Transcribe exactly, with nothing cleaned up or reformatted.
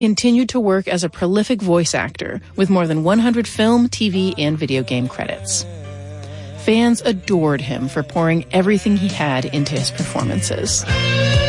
continued to work as a prolific voice actor with more than one hundred film, T V, and video game credits. Fans adored him for pouring everything he had into his performances.